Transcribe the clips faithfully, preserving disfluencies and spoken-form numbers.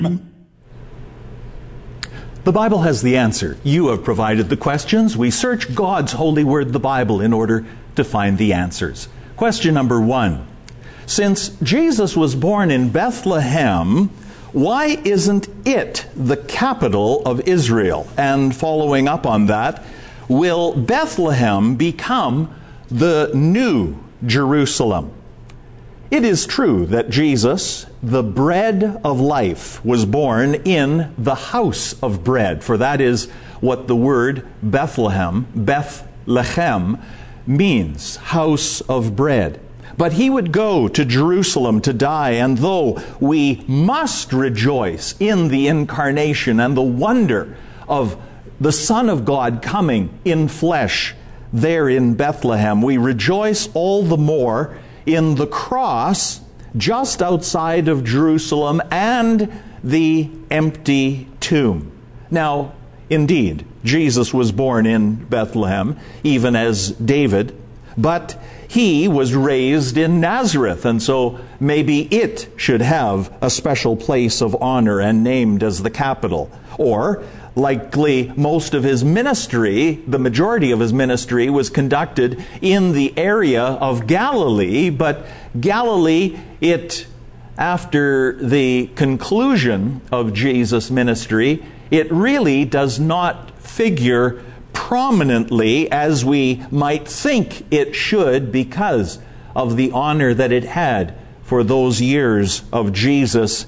The Bible has the answer. You have provided the questions. We search God's holy word, the Bible, in order to find the answers. Question number one. Since Jesus was born in Bethlehem, why isn't it the capital of Israel? And following up on that, will Bethlehem become the new Jerusalem? It is true that Jesus, the bread of life, was born in the house of bread, for that is what the word Bethlehem, Bethlehem, means, house of bread. But he would go to Jerusalem to die, and though we must rejoice in the incarnation and the wonder of the Son of God coming in flesh there in Bethlehem, we rejoice all the more in the cross just outside of Jerusalem and the empty tomb. Now, indeed, Jesus was born in Bethlehem, even as David, but he was raised in Nazareth, and so maybe it should have a special place of honor and named as the capital. Or, likely, most of his ministry, the majority of his ministry, was conducted in the area of Galilee, but Galilee, it, after the conclusion of Jesus' ministry, it really does not figure prominently as we might think it should because of the honor that it had for those years of Jesus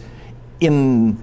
in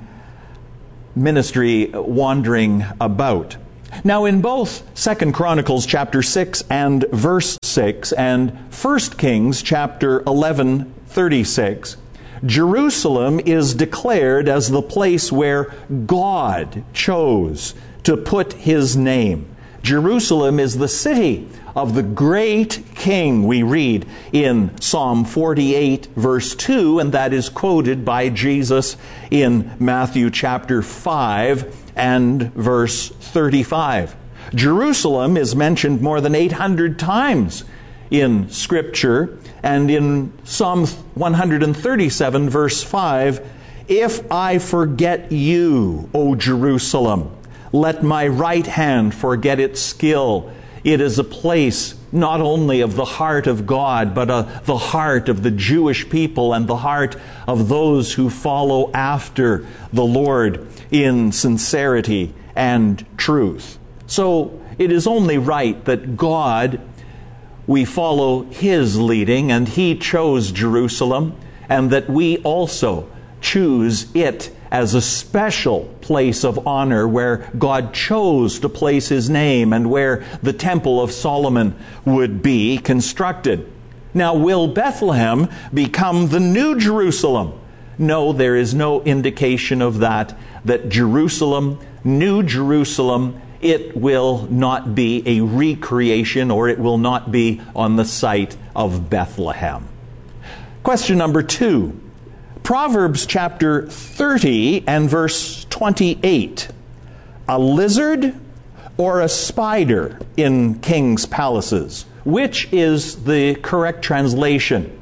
ministry wandering about. Now, in both Second Chronicles chapter six and verse six and First Kings chapter eleven thirty-six, Jerusalem is declared as the place where God chose to put his name. Jerusalem is the city of the great king, we read in Psalm forty-eight, verse two, and that is quoted by Jesus in Matthew chapter five and verse thirty-five. Jerusalem is mentioned more than eight hundred times in Scripture, and in Psalm one thirty-seven, verse five, "If I forget you, O Jerusalem, let my right hand forget its skill." It is a place not only of the heart of God, but uh, the heart of the Jewish people and the heart of those who follow after the Lord in sincerity and truth. So it is only right that God, we follow his leading, and he chose Jerusalem, and that we also choose it as a special place of honor where God chose to place his name and where the Temple of Solomon would be constructed. Now, will Bethlehem become the new Jerusalem? No, there is no indication of that, that Jerusalem, New Jerusalem, it will not be a recreation, or it will not be on the site of Bethlehem. Question number two. Proverbs chapter thirty and verse twenty-eight. A lizard or a spider in king's palaces? Which is the correct translation?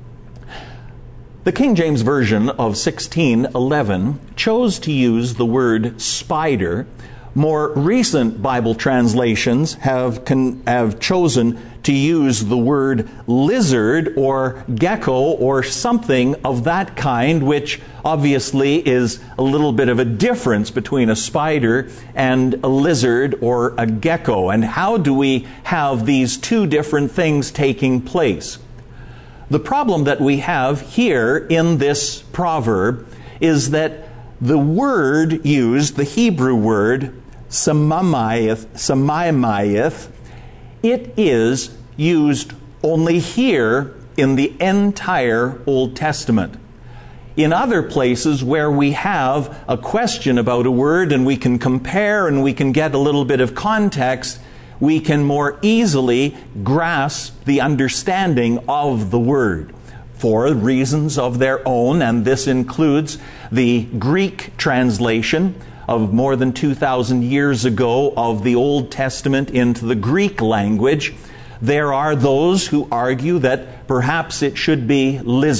The King James Version of sixteen eleven chose to use the word spider. More recent Bible translations have, con- have chosen to use the word lizard or gecko or something of that kind, which obviously is a little bit of a difference between a spider and a lizard or a gecko. And how do we have these two different things taking place? The problem that we have here in this proverb is that the word used, the Hebrew word, samamayeth, samamayeth, it is used only here in the entire Old Testament. In other places where we have a question about a word and we can compare and we can get a little bit of context, we can more easily grasp the understanding of the word for reasons of their own, and this includes the Greek translation of more than two thousand years ago of the Old Testament into the Greek language. There are those who argue that perhaps it should be lizard.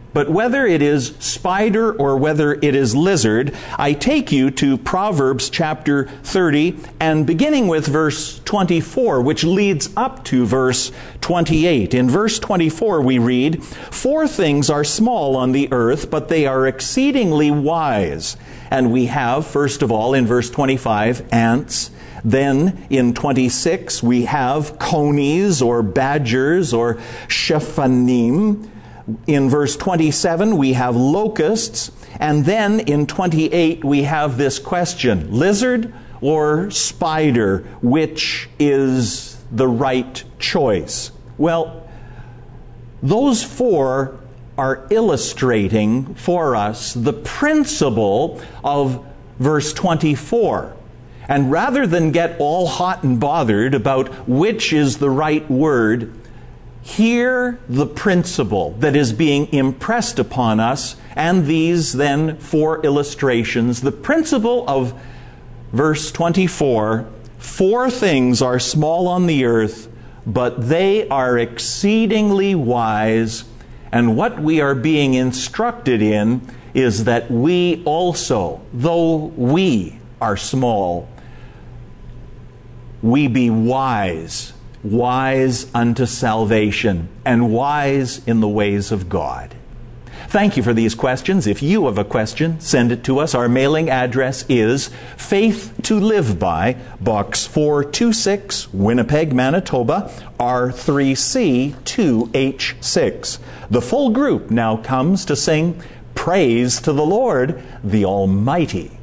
But whether it is spider or whether it is lizard, I take you to Proverbs chapter thirty and beginning with verse twenty-four, which leads up to verse twenty-eight. In verse twenty-four we read, "Four things are small on the earth, but they are exceedingly wise." And we have, first of all, in verse twenty-five, ants. Then in twenty-six we have conies or badgers or shephanim. In verse twenty-seven, we have locusts. And then in twenty-eight, we have this question, lizard or spider, which is the right choice? Well, those four are illustrating for us the principle of verse twenty-four. And rather than get all hot and bothered about which is the right word, hear the principle that is being impressed upon us, and these then four illustrations. The principle of verse twenty-four, four things are small on the earth, but they are exceedingly wise. And what we are being instructed in is that we also, though we are small, we be wise. Wise unto salvation, and wise in the ways of God. Thank you for these questions. If you have a question, send it to us. Our mailing address is Faith to Live By, Box four two six, Winnipeg, Manitoba, R three C two H six. The full group now comes to sing Praise to the Lord, the Almighty.